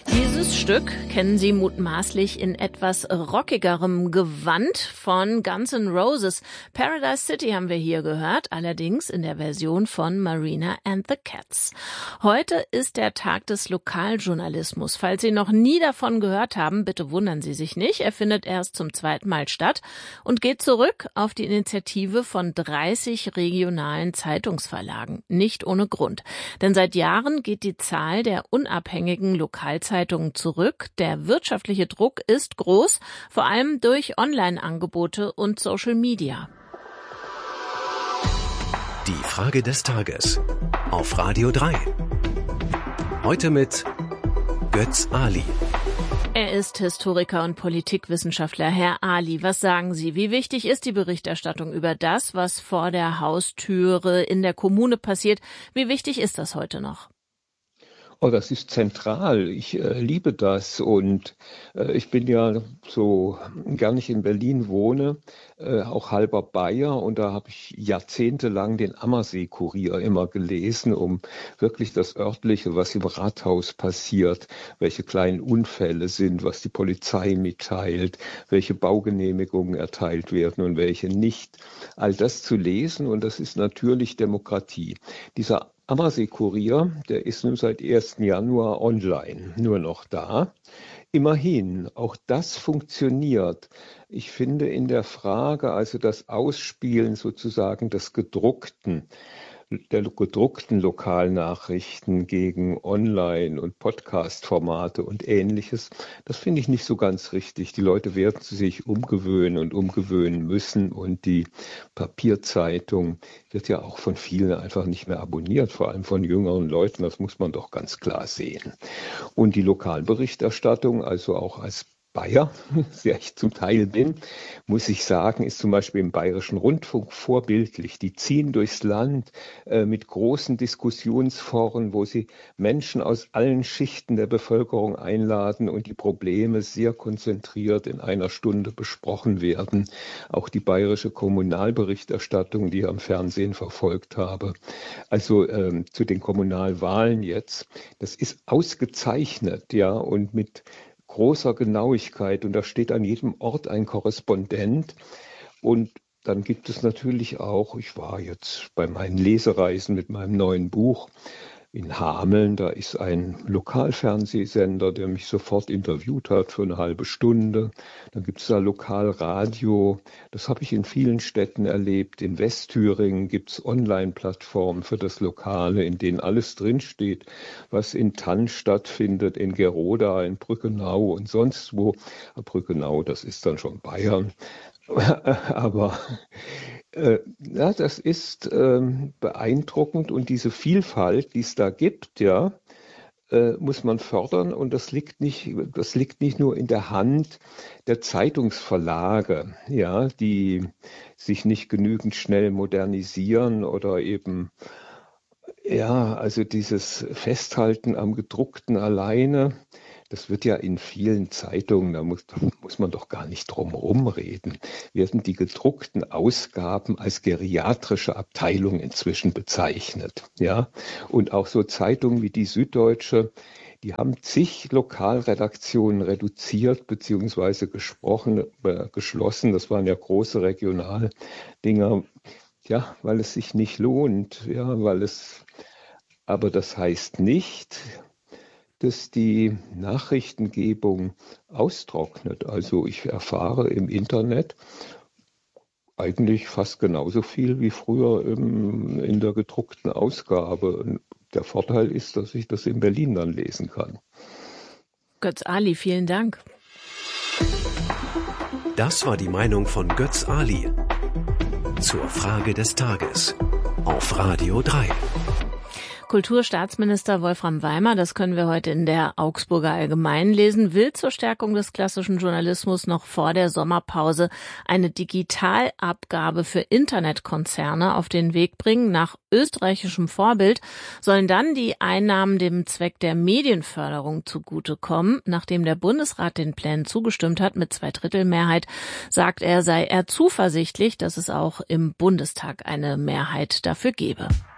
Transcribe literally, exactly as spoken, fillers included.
Dieses Stück kennen Sie mutmaßlich in etwas rockigerem Gewand von Guns N' Roses. Paradise City haben wir hier gehört, allerdings in der Version von Marina and the Cats. Heute ist der Tag des Lokaljournalismus. Falls Sie noch nie davon gehört haben, bitte wundern Sie sich nicht. Er findet erst zum zweiten Mal statt und geht zurück auf die Initiative von dreißig regionalen Zeitungsverlagen. Nicht ohne Grund. Denn seit Jahren geht die Zahl der unabhängigen Lokalzeitungen zurück. Der wirtschaftliche Druck ist groß, vor allem durch Online-Angebote und Social Media. Die Frage des Tages auf Radio drei. Heute mit Götz Ali. Er ist Historiker und Politikwissenschaftler. Herr Ali, was sagen Sie? Wie wichtig ist die Berichterstattung über das, was vor der Haustüre in der Kommune passiert? Wie wichtig ist das heute noch? Oh, das ist zentral. Ich äh, liebe das und äh, ich bin ja so, gar nicht in Berlin wohne, äh, auch halber Bayer und da habe ich jahrzehntelang den Ammersee-Kurier immer gelesen, um wirklich das Örtliche, was im Rathaus passiert, welche kleinen Unfälle sind, was die Polizei mitteilt, welche Baugenehmigungen erteilt werden und welche nicht. All das zu lesen und das ist natürlich Demokratie. Dieser Ammersee-Kurier, der ist nun seit ersten Januar online, nur noch da. Immerhin, auch das funktioniert. Ich finde in der Frage, also das Ausspielen sozusagen des gedruckten, der gedruckten Lokalnachrichten gegen Online- und Podcast-Formate und Ähnliches, das finde ich nicht so ganz richtig. Die Leute werden sich umgewöhnen und umgewöhnen müssen und die Papierzeitung wird ja auch von vielen einfach nicht mehr abonniert, vor allem von jüngeren Leuten, das muss man doch ganz klar sehen. Und die Lokalberichterstattung, also auch als Bayer, der ich zum Teil bin, muss ich sagen, ist zum Beispiel im Bayerischen Rundfunk vorbildlich. Die ziehen durchs Land äh, mit großen Diskussionsforen, wo sie Menschen aus allen Schichten der Bevölkerung einladen und die Probleme sehr konzentriert in einer Stunde besprochen werden. Auch die bayerische Kommunalberichterstattung, die ich am Fernsehen verfolgt habe. Also ähm, zu den Kommunalwahlen jetzt, das ist ausgezeichnet, ja, und mit großer Genauigkeit und da steht an jedem Ort ein Korrespondent und dann gibt es natürlich auch, ich war jetzt bei meinen Lesereisen mit meinem neuen Buch in Hameln, da ist ein Lokalfernsehsender, der mich sofort interviewt hat für eine halbe Stunde. Dann gibt es da Lokalradio, das habe ich in vielen Städten erlebt. In Westthüringen gibt es Online-Plattformen für das Lokale, in denen alles drinsteht, was in Thann stattfindet, in Geroda, in Brückenau und sonst wo. Brückenau, das ist dann schon Bayern. Aber äh, ja, das ist ähm, beeindruckend und diese Vielfalt, die es da gibt, ja, äh, muss man fördern und das liegt nicht, das liegt nicht nur in der Hand der Zeitungsverlage, ja, die sich nicht genügend schnell modernisieren oder eben ja, also dieses Festhalten am Gedruckten alleine. Das wird ja in vielen Zeitungen, da muss, da muss man doch gar nicht drum rumreden, werden die gedruckten Ausgaben als geriatrische Abteilung inzwischen bezeichnet. Ja? Und auch so Zeitungen wie die Süddeutsche, die haben zig Lokalredaktionen reduziert bzw. gesprochen, äh, geschlossen. Das waren ja große Regionaldinger, ja, weil es sich nicht lohnt, ja, weil es, aber das heißt nicht, dass die Nachrichtengebung austrocknet. Also ich erfahre im Internet eigentlich fast genauso viel wie früher im, in der gedruckten Ausgabe. Der Vorteil ist, dass ich das in Berlin dann lesen kann. Götz Ali, vielen Dank. Das war die Meinung von Götz Ali zur Frage des Tages auf Radio drei. Kulturstaatsminister Wolfram Weimer, das können wir heute in der Augsburger Allgemeinen lesen, will zur Stärkung des klassischen Journalismus noch vor der Sommerpause eine Digitalabgabe für Internetkonzerne auf den Weg bringen. Nach österreichischem Vorbild sollen dann die Einnahmen dem Zweck der Medienförderung zugutekommen. Nachdem der Bundesrat den Plänen zugestimmt hat mit Zweidrittelmehrheit, sagt er, sei er zuversichtlich, dass es auch im Bundestag eine Mehrheit dafür gebe.